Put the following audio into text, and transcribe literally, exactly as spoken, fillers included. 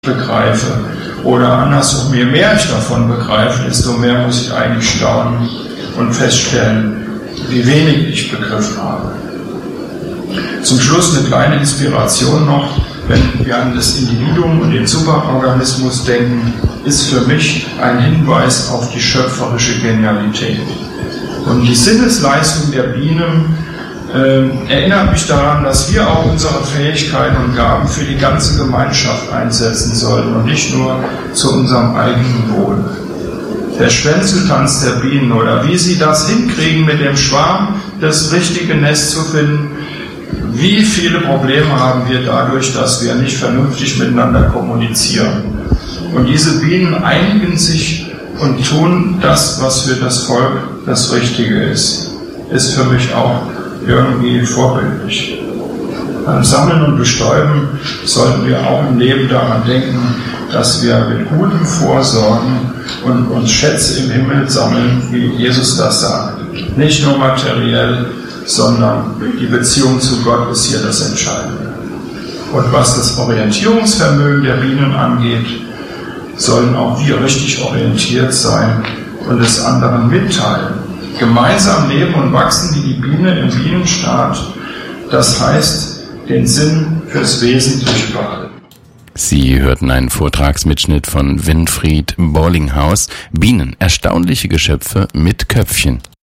begreife. Oder andersrum, je mehr ich davon begreife, desto mehr muss ich eigentlich staunen und feststellen, wie wenig ich begriffen habe. Zum Schluss eine kleine Inspiration noch, wenn wir an das Individuum und den Superorganismus denken, ist für mich ein Hinweis auf die schöpferische Genialität. Und die Sinnesleistung der Bienen äh, erinnert mich daran, dass wir auch unsere Fähigkeiten und Gaben für die ganze Gemeinschaft einsetzen sollten und nicht nur zu unserem eigenen Wohl. Der Schwänzeltanz der Bienen oder wie sie das hinkriegen, mit dem Schwarm das richtige Nest zu finden. Wie viele Probleme haben wir dadurch, dass wir nicht vernünftig miteinander kommunizieren. Und diese Bienen einigen sich und tun das, was für das Volk das Richtige ist. Ist für mich auch irgendwie vorbildlich. Beim Sammeln und Bestäuben sollten wir auch im Leben daran denken, dass wir mit gutem Vorsorgen und uns Schätze im Himmel sammeln, wie Jesus das sagt. Nicht nur materiell, sondern die Beziehung zu Gott ist hier das Entscheidende. Und was das Orientierungsvermögen der Bienen angeht, sollen auch wir richtig orientiert sein und es anderen mitteilen. Gemeinsam leben und wachsen wie die Biene im Bienenstaat, das heißt, den Sinn fürs Wesentliche behalten. Sie hörten einen Vortragsmitschnitt von Winfried Borlinghaus, Bienen, erstaunliche Geschöpfe mit Köpfchen.